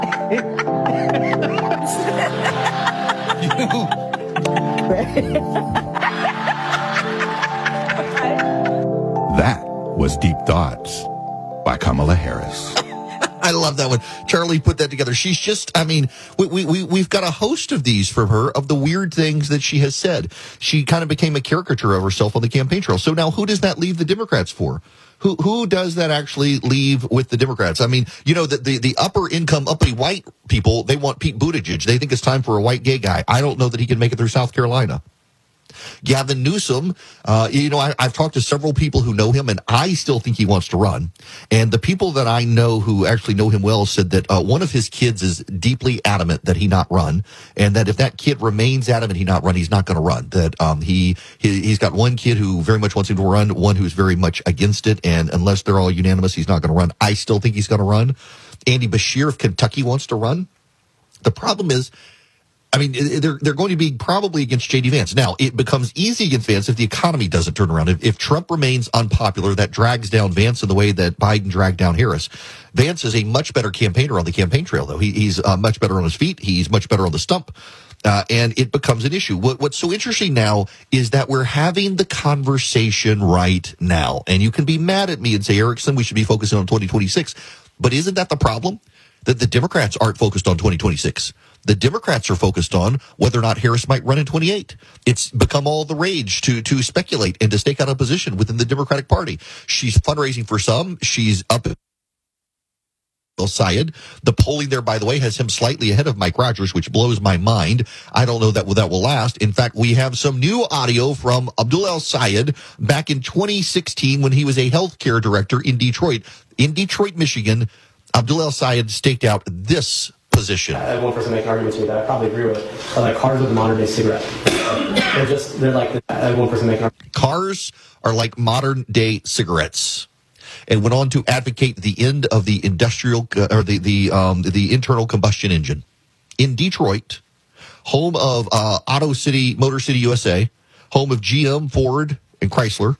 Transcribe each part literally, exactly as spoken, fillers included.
That was Deep Thoughts by Kamala Harris. I love that one. Charlie put that together. She's just, I mean, we, we, we, we've got a host of these from her, of the weird things that she has said. She kind of became a caricature of herself on the campaign trail. So now who does that leave the Democrats for? Who who does that actually leave with the Democrats? I mean, you know, the, the, the upper income, uppity white people, they want Pete Buttigieg. They think it's time for a white gay guy. I don't know that he can make it through South Carolina. Gavin Newsom, uh, you know, I, I've talked to several people who know him, and I still think he wants to run. And the people that I know who actually know him well said that uh, one of his kids is deeply adamant that he not run, and that if that kid remains adamant he not run, he's not going to run. That um, he, he he's got one kid who very much wants him to run, one who's very much against it, and unless they're all unanimous, he's not going to run. I still think he's going to run. Andy Beshear of Kentucky wants to run. The problem is, I mean, they're they're going to be probably against J D Vance. Now, it becomes easy against Vance if the economy doesn't turn around. If, if Trump remains unpopular, that drags down Vance in the way that Biden dragged down Harris. Vance is a much better campaigner on the campaign trail, though. He, he's uh, much better on his feet. He's much better on the stump. Uh, and it becomes an issue. What, what's so interesting now is that we're having the conversation right now. And you can be mad at me and say, Erickson, we should be focusing on twenty twenty-six. But isn't that the problem? That the Democrats aren't focused on twenty twenty-six. The Democrats are focused on whether or not Harris might run in twenty-eight. It's become all the rage to to speculate and to stake out a position within the Democratic Party. She's fundraising for some. She's up at Syed. The polling there, by the way, has him slightly ahead of Mike Rogers, which blows my mind. I don't know that that will last. In fact, we have some new audio from Abdul El-Sayed back in twenty sixteen when he was a healthcare director in Detroit. In Detroit, Michigan, Abdul El-Sayed staked out this position. I have one person make arguments with that I probably agree with. Are like cars with a modern day cigarette. They're just, they're like, I have one person make arguments. Cars are like modern day cigarettes. And went on to advocate the end of the industrial, uh, or the, the, um, the internal combustion engine. In Detroit, home of, uh, Auto City, Motor City U S A, home of G M, Ford, and Chrysler,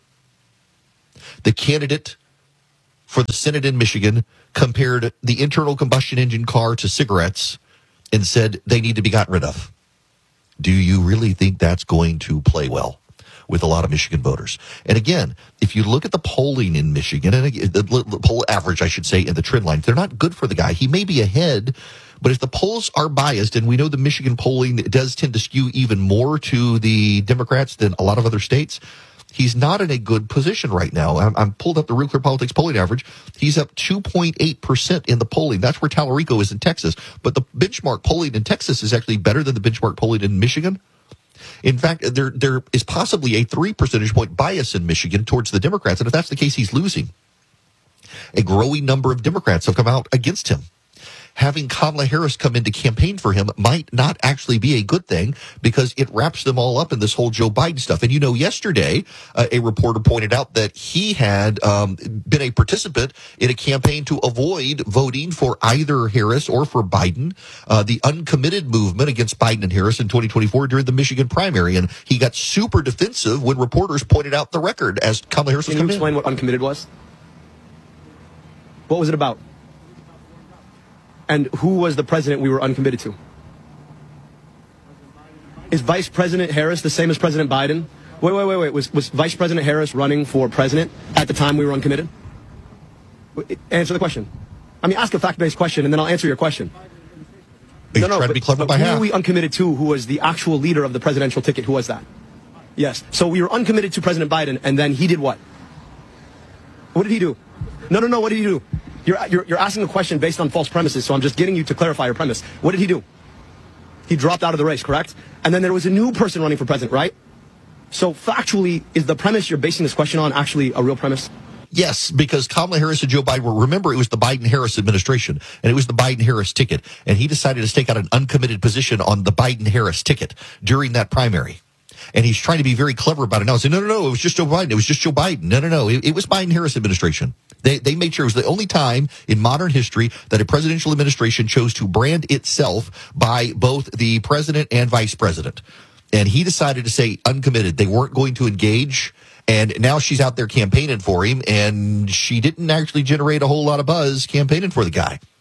the candidate for the Senate in Michigan compared the internal combustion engine car to cigarettes and said they need to be gotten rid of. Do you really think that's going to play well with a lot of Michigan voters? And again, if you look at the polling in Michigan, and the poll average, I should say, in the trend line, they're not good for the guy. He may be ahead, but if the polls are biased, and we know the Michigan polling does tend to skew even more to the Democrats than a lot of other states, he's not in a good position right now. I'm, I'm pulled up the Real Clear Politics polling average. He's up two point eight percent in the polling. That's where Tallarico is in Texas. But the benchmark polling in Texas is actually better than the benchmark polling in Michigan. In fact, there there is possibly a three percentage point bias in Michigan towards the Democrats. And if that's the case, he's losing. A growing number of Democrats have come out against him. Having Kamala Harris come in to campaign for him might not actually be a good thing because it wraps them all up in this whole Joe Biden stuff. And, you know, yesterday, uh, a reporter pointed out that he had um, been a participant in a campaign to avoid voting for either Harris or for Biden, uh, the uncommitted movement against Biden and Harris in twenty twenty-four during the Michigan primary. And he got super defensive when reporters pointed out the record as Kamala Harris was Can coming you explain in. what uncommitted was? What was it about? And who was the president we were uncommitted to? Is Vice President Harris the same as President Biden? Wait, wait, wait, wait. Was, was Vice President Harris running for president at the time we were uncommitted? Answer the question. I mean, ask a fact-based question, and then I'll answer your question. Are you no, no, trying but, to be clever but by who half? were we uncommitted to who was the actual leader of the presidential ticket? Who was that? Yes. So we were uncommitted to President Biden, and then he did what? What did he do? No, no, no. What did he do? You're, you're, you're asking a question based on false premises, so I'm just getting you to clarify your premise. What did he do? He dropped out of the race, correct? And then there was a new person running for president, right? So factually, is the premise you're basing this question on actually a real premise? Yes, because Kamala Harris and Joe Biden were, remember, it was the Biden-Harris administration, and it was the Biden-Harris ticket, and he decided to stake out an uncommitted position on the Biden-Harris ticket during that primary. And he's trying to be very clever about it now. Saying, no, no, no, it was just Joe Biden. It was just Joe Biden. No, no, no, it, it was Biden-Harris administration. They they made sure it was the only time in modern history that a presidential administration chose to brand itself by both the president and vice president. And he decided to say uncommitted. They weren't going to engage. And now she's out there campaigning for him, and she didn't actually generate a whole lot of buzz campaigning for the guy.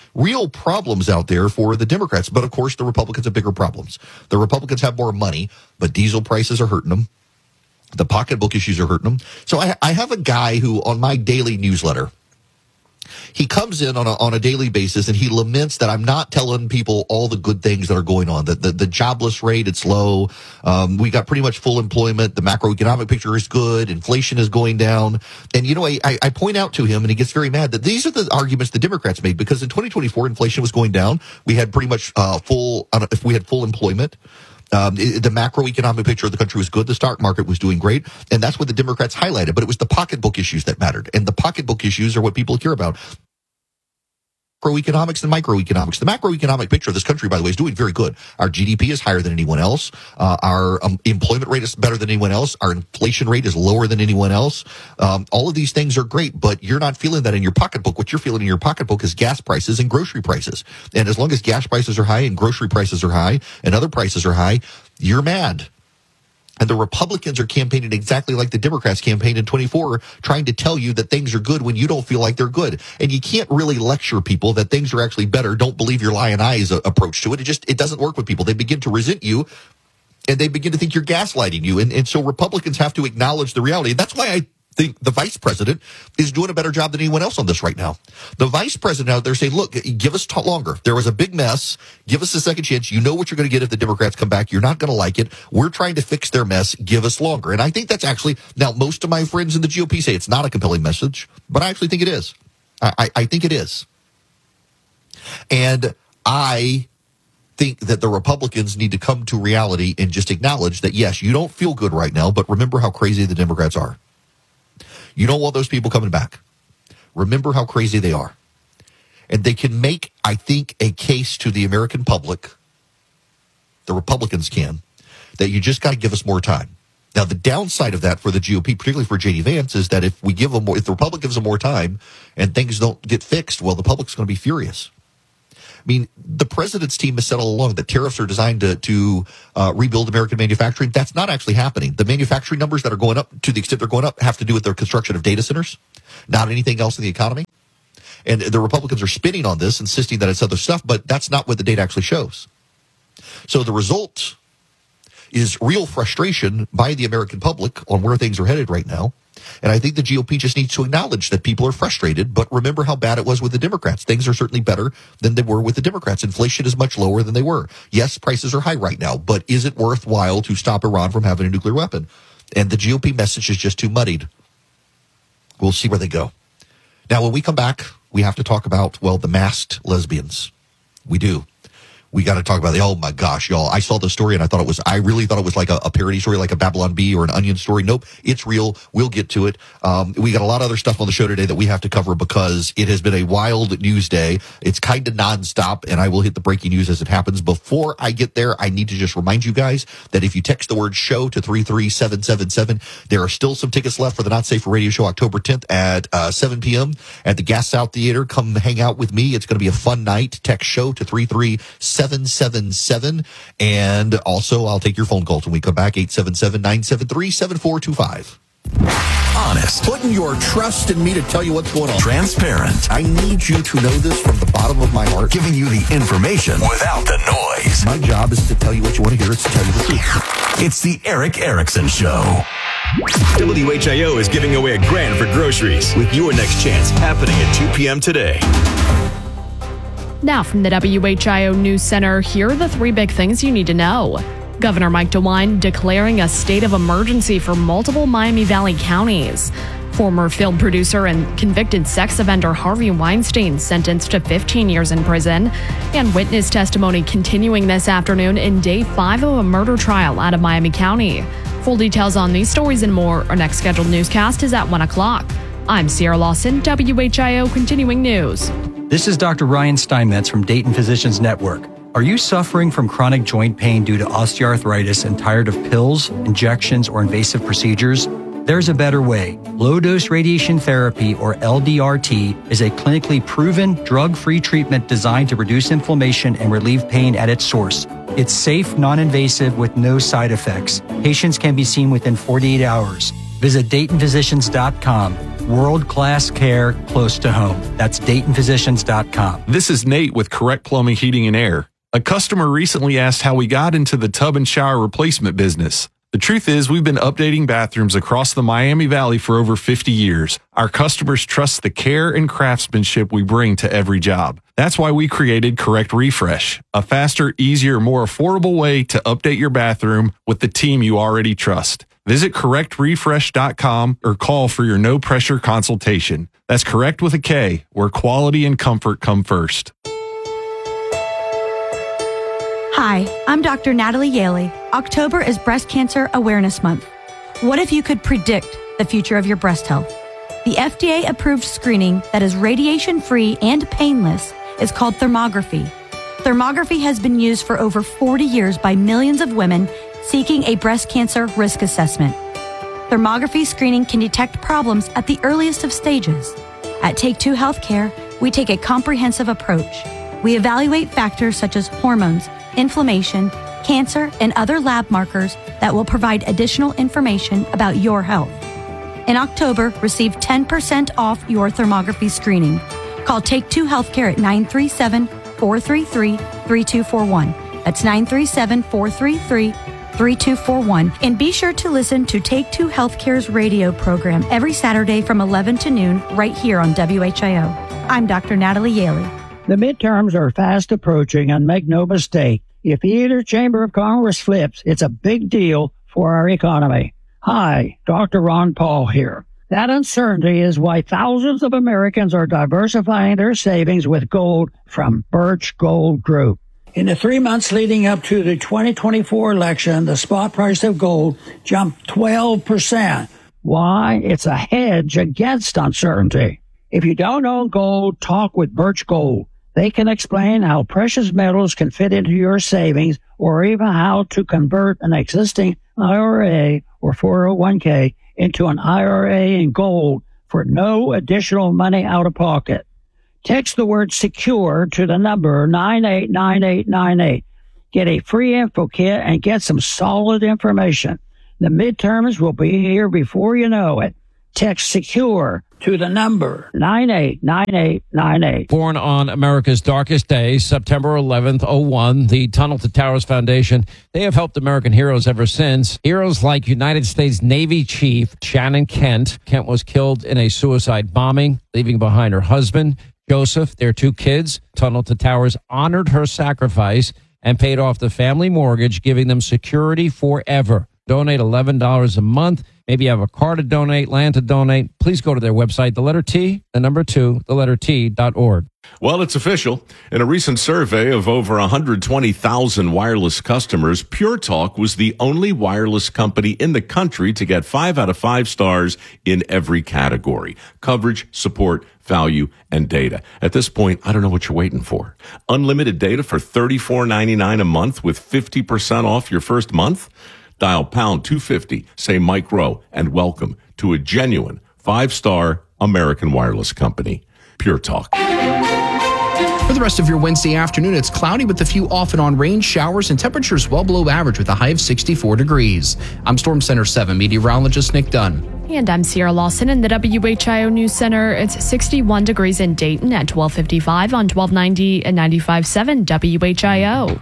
real problems out there for the Democrats. But of course, the Republicans have bigger problems. The Republicans have more money, but diesel prices are hurting them. The pocketbook issues are hurting them. So I, I have a guy who, on my daily newsletter, he comes in on a, on a daily basis and he laments that I'm not telling people all the good things that are going on. That the, the jobless rate, it's low. Um, we got pretty much full employment. The macroeconomic picture is good. Inflation is going down. And, you know, I, I point out to him and he gets very mad that these are the arguments the Democrats made, because in twenty twenty-four, inflation was going down. We had pretty much uh, full, if we had full employment. Um, it, the macroeconomic picture of the country was good. The stock market was doing great. And that's what the Democrats highlighted. But it was the pocketbook issues that mattered. And the pocketbook issues are what people care about. Macroeconomics and microeconomics. The macroeconomic picture of this country, by the way, is doing very good. Our G D P is higher than anyone else. Uh, our um, employment rate is better than anyone else. Our inflation rate is lower than anyone else. Um, all of these things are great, but you're not feeling that in your pocketbook. What you're feeling in your pocketbook is gas prices and grocery prices. And as long as gas prices are high and grocery prices are high and other prices are high, you're mad. And the Republicans are campaigning exactly like the Democrats campaigned in twenty-four, trying to tell you that things are good when you don't feel like they're good. And you can't really lecture people that things are actually better. Don't believe your lion eyes approach to it. It just, it doesn't work with people. They begin to resent you and they begin to think you're gaslighting you. And, and so Republicans have to acknowledge the reality. And that's why I think the vice president is doing a better job than anyone else on this right now. The vice president out there saying, look, give us t- longer. There was a big mess. Give us a second chance. You know what you're going to get if the Democrats come back. You're not going to like it. We're trying to fix their mess. Give us longer. And I think that's actually, now most of my friends in the G O P say it's not a compelling message, but I actually think it is. I, I, I think it is. And I think that the Republicans need to come to reality and just acknowledge that, yes, you don't feel good right now, but remember how crazy the Democrats are. You don't want those people coming back. Remember how crazy they are. And they can make, I think, a case to the American public, the Republicans can, that you just got to give us more time. Now, the downside of that for the G O P, particularly for J D Vance, is that if we give them more, if the Republic gives them more time and things don't get fixed, well, the public's going to be furious. I mean, the president's team has said all along that tariffs are designed to, to uh, rebuild American manufacturing. That's not actually happening. The manufacturing numbers that are going up, to the extent they're going up, have to do with their construction of data centers, not anything else in the economy. And the Republicans are spinning on this, insisting that it's other stuff, but that's not what the data actually shows. So the result is real frustration by the American public on where things are headed right now. And I think the G O P just needs to acknowledge that people are frustrated, but remember how bad it was with the Democrats. Things are certainly better than they were with the Democrats. Inflation is much lower than they were. Yes, prices are high right now, but is it worthwhile to stop Iran from having a nuclear weapon? And the G O P message is just too muddied. We'll see where they go. Now, when we come back, we have to talk about, well, the masked lesbians. We do. We got to talk about the, oh my gosh, y'all. I saw the story and I thought it was, I really thought it was like a, a parody story, like a Babylon Bee or an Onion story. Nope, it's real. We'll get to it. Um, we got a lot of other stuff on the show today that we have to cover because it has been a wild news day. It's kind of nonstop, and I will hit the breaking news as it happens. Before I get there, I need to just remind you guys that if you text the word show to three three seven seven seven, there are still some tickets left for the Not Safe for Radio show October tenth at uh, seven p.m. at the Gas South Theater. Come hang out with me. It's going to be a fun night. Text show to three three seven seven seven. And also, I'll take your phone calls when we come back, eight seven seven, nine seven three, seven four two five. Honest. Putting your trust in me to tell you what's going on. Transparent. I need you to know this from the bottom of my heart. Giving you the information without the noise. My job is to tell you what you want to hear. It's to tell you the truth. It's the Erick Erickson Show. W H I O is giving away a grand for groceries with your next chance happening at two p.m. today. Now from the W H I O News Center, here are the three big things you need to know. Governor Mike DeWine declaring a state of emergency for multiple Miami Valley counties. Former film producer and convicted sex offender Harvey Weinstein sentenced to fifteen years in prison. And witness testimony continuing this afternoon in day five of a murder trial out of Miami County. Full details on these stories and more. Our next scheduled newscast is at one o'clock. I'm Sierra Lawson, W H I O Continuing News. This is Doctor Ryan Steinmetz from Dayton Physicians Network. Are you suffering from chronic joint pain due to osteoarthritis and tired of pills, injections, or invasive procedures? There's a better way. Low-dose radiation therapy, or L D R T, is a clinically proven, drug-free treatment designed to reduce inflammation and relieve pain at its source. It's safe, non-invasive, with no side effects. Patients can be seen within forty-eight hours. Visit Dayton Physicians dot com. World-class care close to home. That's Dayton Physicians dot com. This is Nate with Correct Plumbing, Heating, and Air. A customer recently asked how we got into the tub and shower replacement business. The truth is, we've been updating bathrooms across the Miami Valley for over fifty years. Our customers trust the care and craftsmanship we bring to every job. That's why we created Correct Refresh, a faster, easier, more affordable way to update your bathroom with the team you already trust. Visit correct refresh dot com or call for your no-pressure consultation. That's Correct with a K, where quality and comfort come first. Hi, I'm Doctor Natalie Yaley. October is Breast Cancer Awareness Month. What if you could predict the future of your breast health? The F D A-approved screening that is radiation-free and painless is called thermography. Thermography has been used for over forty years by millions of women seeking a breast cancer risk assessment. Thermography screening can detect problems at the earliest of stages. At Take Two Healthcare, we take a comprehensive approach. We evaluate factors such as hormones, inflammation, cancer, and other lab markers that will provide additional information about your health. In October, receive ten percent off your thermography screening. Call Take Two Healthcare at nine three seven, four three three, three two four one. That's nine three seven, four three three, three two four one. And be sure to listen to Take Two Healthcare's radio program every Saturday from eleven to noon right here on W H I O. I'm Doctor Natalie Yaley. The midterms are fast approaching, and make no mistake, if either chamber of Congress flips, it's a big deal for our economy. Hi, Doctor Ron Paul here. That uncertainty is why thousands of Americans are diversifying their savings with gold from Birch Gold Group. In the three months leading up to the twenty twenty-four election, the spot price of gold jumped twelve percent. Why? It's a hedge against uncertainty. If you don't own gold, talk with Birch Gold. They can explain how precious metals can fit into your savings, or even how to convert an existing I R A or four oh one k into an I R A in gold for no additional money out of pocket. Text the word secure to the number nine eight nine eight nine eight. Get a free info kit and get some solid information. The midterms will be here before you know it. Text secure to the number nine eight nine eight nine eight. Born on America's darkest day, September eleventh, oh one, the Tunnel to Towers Foundation, they have helped American heroes ever since. Heroes like United States Navy Chief Shannon Kent. Kent was killed in a suicide bombing, leaving behind her husband, Joseph, their two kids. Tunnel to Towers honored her sacrifice and paid off the family mortgage, giving them security forever. Donate eleven dollars a month. Maybe you have a car to donate, land to donate. Please go to their website, the letter T, the number two, the letter T dot org. Well, it's official. In a recent survey of over one hundred twenty thousand wireless customers, Pure Talk was the only wireless company in the country to get five out of five stars in every category: coverage, support, value, and data. At this point, I don't know what you're waiting for. Unlimited data for thirty-four ninety-nine a month with fifty percent off your first month? Dial pound two fifty, say Mike Rowe, and welcome to a genuine five-star American wireless company, Pure Talk. For the rest of your Wednesday afternoon, it's cloudy with a few off and on rain showers and temperatures well below average with a high of sixty-four degrees. I'm Storm Center seven meteorologist Nick Dunn. And I'm Sierra Lawson in the W H I O News Center. It's sixty-one degrees in Dayton at twelve fifty-five on twelve ninety and ninety-five point seven W H I O.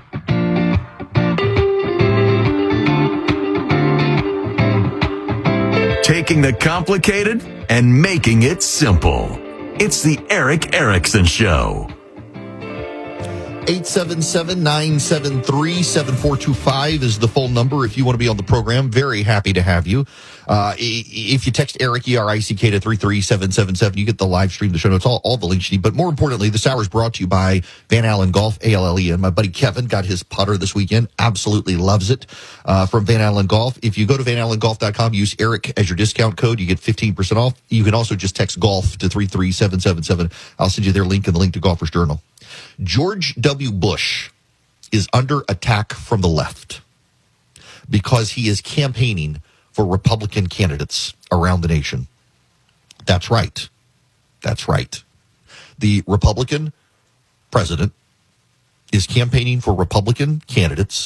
Taking the complicated and making it simple. It's the Erick Erickson Show. eight seven seven, nine seven three, seven four two five is the phone number if you want to be on the program. Very happy to have you. Uh, if you text Eric, E R I C K, to three three seven seven seven, you get the live stream, the show notes, all, all the links you need. But more importantly, this hour is brought to you by Van Allen Golf, A L L E. And my buddy Kevin got his putter this weekend. Absolutely loves it uh, from Van Allen Golf. If you go to van allen golf dot com, use Eric as your discount code, you get fifteen percent off. You can also just text golf to three three seven seven seven. I'll send you their link and the link to Golfers Journal. George W. Bush is under attack from the left because he is campaigning for Republican candidates around the nation. That's right. That's right. The Republican president is campaigning for Republican candidates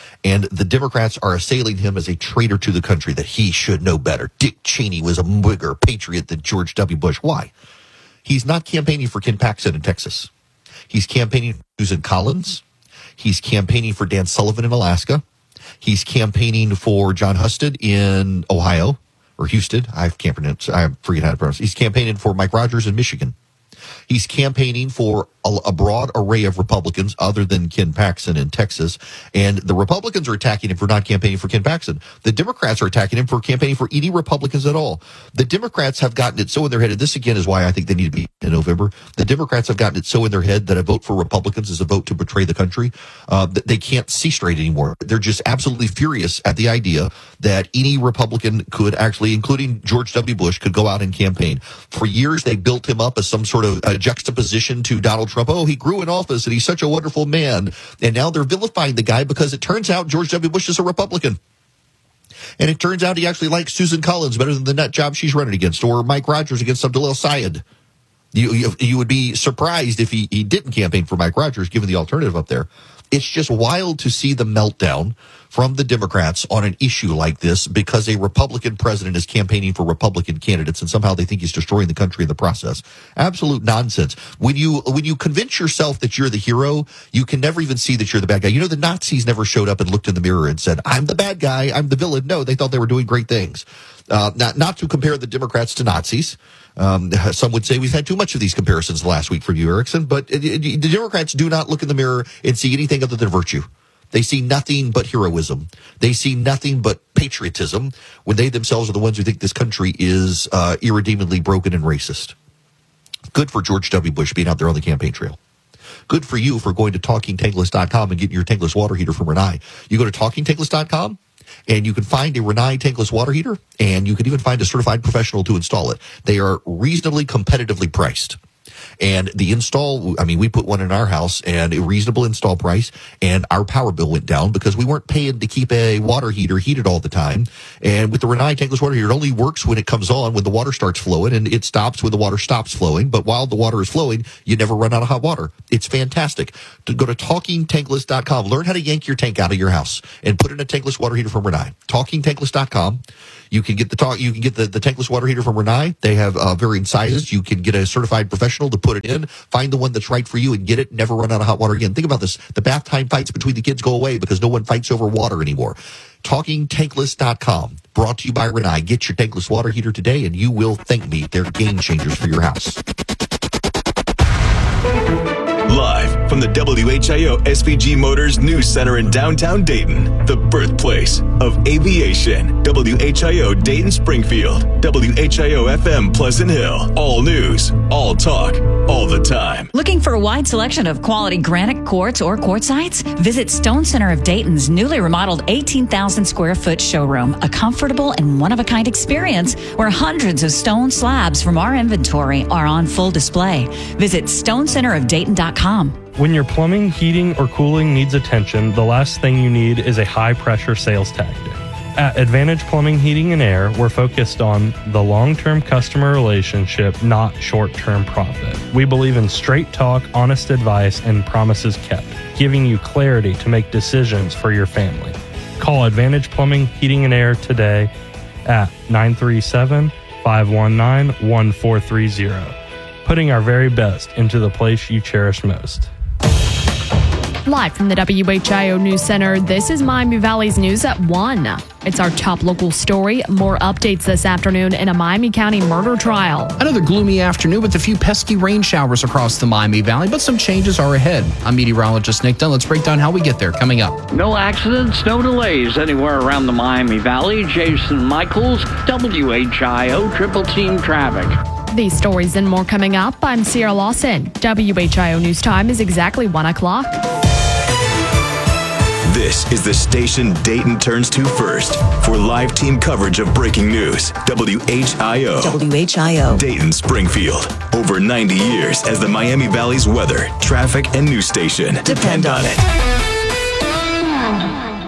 And the Democrats are assailing him as a traitor to the country, that he should know better. Dick Cheney was a bigger patriot than George W. Bush. Why? He's not campaigning for Ken Paxton in Texas. He's campaigning for Susan Collins. He's campaigning for Dan Sullivan in Alaska. He's campaigning for John Husted in Ohio, or Houston. I can't pronounce, I forget how to pronounce it. He's campaigning for Mike Rogers in Michigan. He's campaigning for a, a broad array of Republicans other than Ken Paxton in Texas. And the Republicans are attacking him for not campaigning for Ken Paxton. The Democrats are attacking him for campaigning for any Republicans at all. The Democrats have gotten it so in their head, and this again is why I think they need to be in November. The Democrats have gotten it so in their head that a vote for Republicans is a vote to betray the country, uh, that they can't see straight anymore. They're just absolutely furious at the idea that any Republican could actually, including George W. Bush, could go out and campaign. For years, they built him up as some sort of uh, juxtaposition to Donald Trump. Oh, he grew in office and he's such a wonderful man. And now they're vilifying the guy because it turns out George W. Bush is a Republican. And it turns out he actually likes Susan Collins better than the nut job she's running against, or Mike Rogers against Abdul El-Sayed. You, you, you would be surprised if he, he didn't campaign for Mike Rogers, given the alternative up there. It's just wild to see the meltdown from the Democrats on an issue like this because a Republican president is campaigning for Republican candidates and somehow they think he's destroying the country in the process. Absolute nonsense. When you when you convince yourself that you're the hero, you can never even see that you're the bad guy. You know, the Nazis never showed up and looked in the mirror and said, I'm the bad guy, I'm the villain. No, they thought they were doing great things. Uh, not, not to compare the Democrats to Nazis. Um, some would say we've had too much of these comparisons last week from you, Erickson, but it, it, the Democrats do not look in the mirror and see anything other than virtue. They see nothing but heroism. They see nothing but patriotism when they themselves are the ones who think this country is uh, irredeemably broken and racist. Good for George W. Bush being out there on the campaign trail. Good for you for going to talking tankless dot com and getting your tankless water heater from Renai. You go to talking tankless dot com and you can find a Renai tankless water heater, and you can even find a certified professional to install it. They are reasonably competitively priced. And the install, I mean, we put one in our house and a reasonable install price, and our power bill went down because we weren't paying to keep a water heater heated all the time. And with the Renai tankless water heater, it only works when it comes on, when the water starts flowing, and it stops when the water stops flowing. But while the water is flowing, you never run out of hot water. It's fantastic. To go to talking tankless dot com, learn how to yank your tank out of your house and put in a tankless water heater from Renai. talking tankless dot com. You can get the talk. You can get the, the tankless water heater from Renai. They have uh, varying sizes. You can get a certified professional to put it in. Find the one that's right for you and get it. Never run out of hot water again. Think about this: the bath time fights between the kids go away because no one fights over water anymore. talking tankless dot com, brought to you by Renai. Get your tankless water heater today, and you will thank me. They're game changers for your house. Live from the W H I O S V G Motors News Center in downtown Dayton, the birthplace of aviation. W H I O Dayton Springfield, W H I O F M Pleasant Hill. All news, all talk, all the time. Looking for a wide selection of quality granite quartz or quartzites? Visit Stone Center of Dayton's newly remodeled eighteen thousand square foot showroom, a comfortable and one-of-a-kind experience where hundreds of stone slabs from our inventory are on full display. Visit stone center of dayton dot com. When your plumbing, heating, or cooling needs attention, the last thing you need is a high-pressure sales tactic. At Advantage Plumbing, Heating, and Air, we're focused on the long-term customer relationship, not short-term profit. We believe in straight talk, honest advice, and promises kept, giving you clarity to make decisions for your family. Call Advantage Plumbing, Heating, and Air today at nine three seven, five one nine, one four three zero. Putting our very best into the place you cherish most. Live from the W H I O News Center, this is Miami Valley's News at one. It's our top local story. More updates this afternoon in a Miami County murder trial. Another gloomy afternoon with a few pesky rain showers across the Miami Valley, but some changes are ahead. I'm meteorologist Nick Dunn. Let's break down how we get there coming up. No accidents, no delays anywhere around the Miami Valley. Jason Michaels, W H I O Triple Team Traffic. These stories and more coming up. I'm Sierra Lawson. W H I O News Time is exactly one o'clock. This is the station Dayton turns to first for live team coverage of breaking news. W H I O. W H I O. Dayton Springfield. Over ninety years as the Miami Valley's weather, traffic, and news station. Depend on it.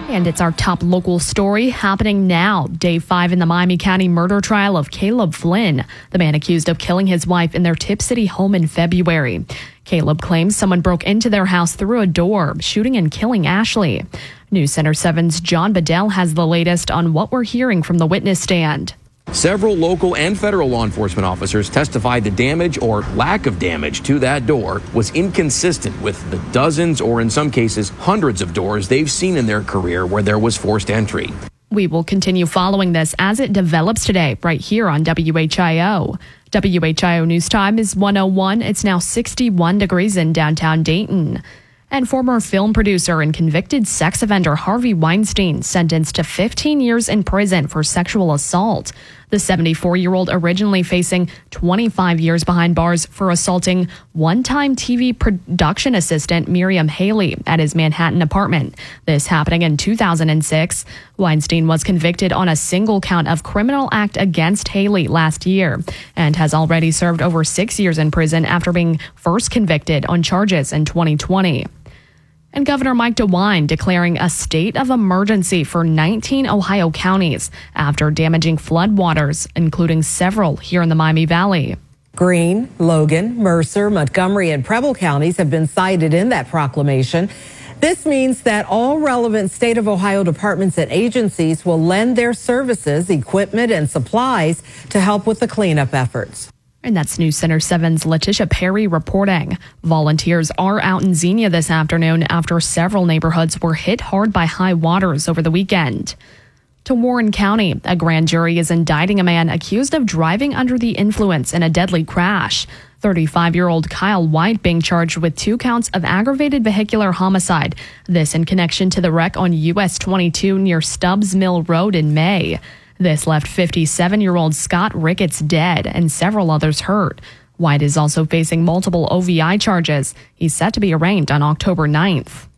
And it's our top local story happening now. Day five in the Miami County murder trial of Caleb Flynn, the man accused of killing his wife in their Tip City home in February. Caleb claims someone broke into their house through a door, shooting and killing Ashley. News Center seven's John Bedell has the latest on what we're hearing from the witness stand. Several local and federal law enforcement officers testified the damage or lack of damage to that door was inconsistent with the dozens or in some cases hundreds of doors they've seen in their career where there was forced entry. We will continue following this as it develops today right here on W H I O. W H I O News Time is one oh one. It's now sixty-one degrees in downtown Dayton. And former film producer and convicted sex offender Harvey Weinstein sentenced to fifteen years in prison for sexual assault. The seventy-four-year-old originally facing twenty-five years behind bars for assaulting one-time T V production assistant Miriam Haley at his Manhattan apartment. This happening in two thousand six. Weinstein was convicted on a single count of criminal act against Haley last year and has already served over six years in prison after being first convicted on charges in twenty twenty. And Governor Mike DeWine declaring a state of emergency for nineteen Ohio counties after damaging floodwaters, including several here in the Miami Valley. Greene, Logan, Mercer, Montgomery, and Preble counties have been cited in that proclamation. This means that all relevant state of Ohio departments and agencies will lend their services, equipment, and supplies to help with the cleanup efforts. And that's News Center seven's Letitia Perry reporting. Volunteers are out in Xenia this afternoon after several neighborhoods were hit hard by high waters over the weekend. To Warren County, a grand jury is indicting a man accused of driving under the influence in a deadly crash. thirty-five-year-old Kyle White being charged with two counts of aggravated vehicular homicide. This in connection to the wreck on U S twenty-two near Stubbs Mill Road in May. This left fifty-seven-year-old Scott Ricketts dead and several others hurt. White is also facing multiple O V I charges. He's set to be arraigned on October ninth.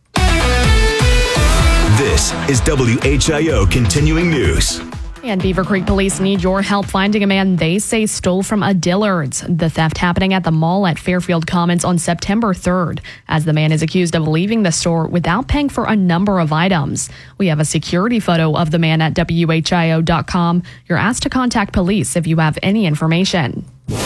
This is W H I O Continuing News. And Beaver Creek police need your help finding a man they say stole from a Dillard's. The theft happening at the mall at Fairfield Commons on September third, as the man is accused of leaving the store without paying for a number of items. We have a security photo of the man at W H I O dot com. You're asked to contact police if you have any information.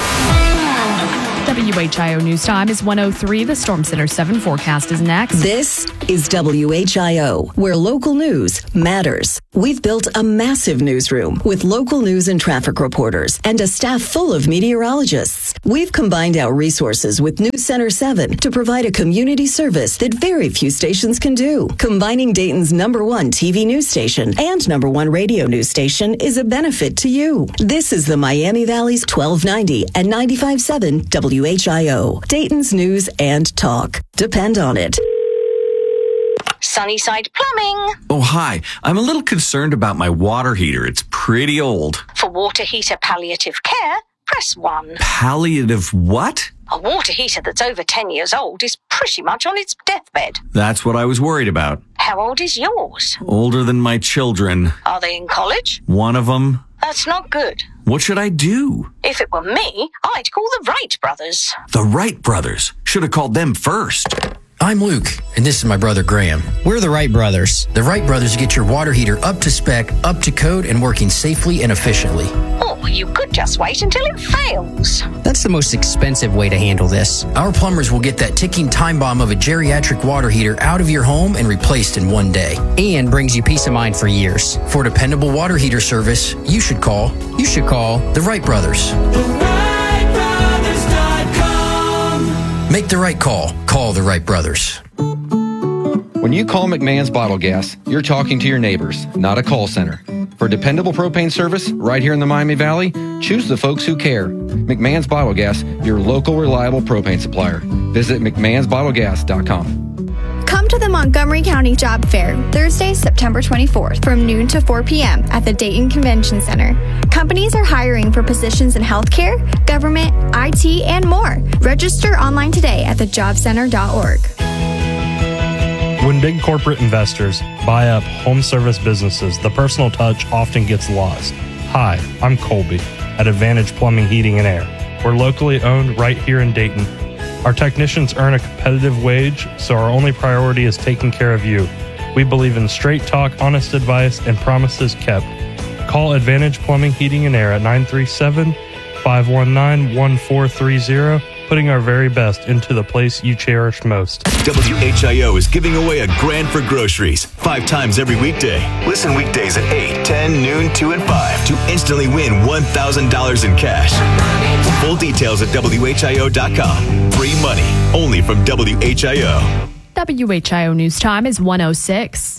W H I O News Time is one oh three. The Storm Center seven forecast is next. This is W H I O, where local news matters. We've built a massive newsroom with local news and traffic reporters and a staff full of meteorologists. We've combined our resources with News Center seven to provide a community service that very few stations can do. Combining Dayton's number one T V news station and number one radio news station is a benefit to you. This is the Miami Valley's twelve ninety and ninety-five point seven W H I O, Dayton's news and talk. Depend on it. Sunnyside Plumbing. Oh, hi. I'm a little concerned about my water heater. It's pretty old. For water heater palliative care, press one. Palliative what? A water heater that's over ten years old is pretty much on its deathbed. That's what I was worried about. How old is yours? Older than my children. Are they in college? One of them. That's not good. What should I do? If it were me, I'd call the Wright brothers. The Wright brothers. Should have called them first. I'm Luke, and this is my brother Graham. We're the Wright brothers. The Wright brothers get your water heater up to spec, up to code, and working safely and efficiently. Or you could just wait until it fails. That's the most expensive way to handle this. Our plumbers will get that ticking time bomb of a geriatric water heater out of your home and replaced in one day. And brings you peace of mind for years. For dependable water heater service, you should call, you should call the Wright brothers. Make the right call. Call the Wright brothers. When you call McMahon's Bottle Gas, you're talking to your neighbors, not a call center. For dependable propane service right here in the Miami Valley, choose the folks who care. McMahon's Bottle Gas, your local reliable propane supplier. Visit mcmahons bottle gas dot com. Come to the Montgomery County Job Fair, Thursday, September twenty-fourth, from noon to four p.m. at the Dayton Convention Center. Companies are hiring for positions in healthcare, government, I T, and more. Register online today at the job center dot org. When big corporate investors buy up home service businesses, the personal touch often gets lost. Hi, I'm Colby at Advantage Plumbing, Heating, and Air. We're locally owned right here in Dayton. Our technicians earn a competitive wage, so our only priority is taking care of you. We believe in straight talk, honest advice, and promises kept. Call Advantage Plumbing, Heating, and Air at nine three seven, five one nine, one four three zero, putting our very best into the place you cherish most. W H I O is giving away a grand for groceries five times every weekday. Listen weekdays at eight, ten, noon, two, and five to instantly win one thousand dollars in cash. Full details at W H I O dot com. Free money only from W H I O. W H I O News Time is one oh six.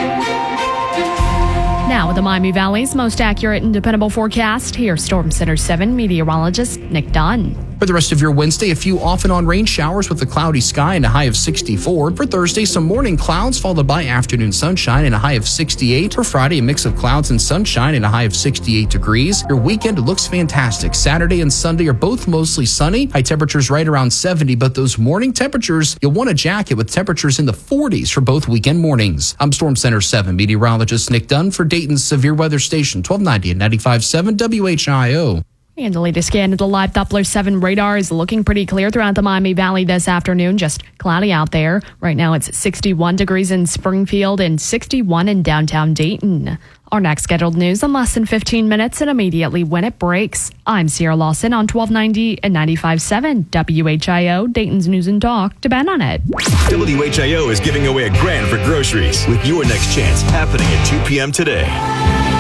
Now with the Miami Valley's most accurate and dependable forecast, here's Storm Center seven meteorologist Nick Dunn. For the rest of your Wednesday, a few off and on rain showers with a cloudy sky and a high of sixty-four. For Thursday, some morning clouds followed by afternoon sunshine and a high of sixty-eight. For Friday, a mix of clouds and sunshine and a high of sixty-eight degrees. Your weekend looks fantastic. Saturday and Sunday are both mostly sunny. High temperatures right around seventy, but those morning temperatures, you'll want a jacket with temperatures in the forties for both weekend mornings. I'm Storm Center seven meteorologist Nick Dunn for Dayton's Severe Weather Station, twelve ninety and ninety-five point seven W H I O. And the latest scan of the live Doppler seven radar is looking pretty clear throughout the Miami Valley this afternoon. Just cloudy out there. Right now it's sixty-one degrees in Springfield and sixty-one in downtown Dayton. Our next scheduled news in less than fifteen minutes and immediately when it breaks. I'm Sierra Lawson on twelve ninety and ninety-five point seven W H I O, Dayton's News and Talk. Depend on it. W H I O is giving away a grand for groceries with your next chance happening at two p.m. today.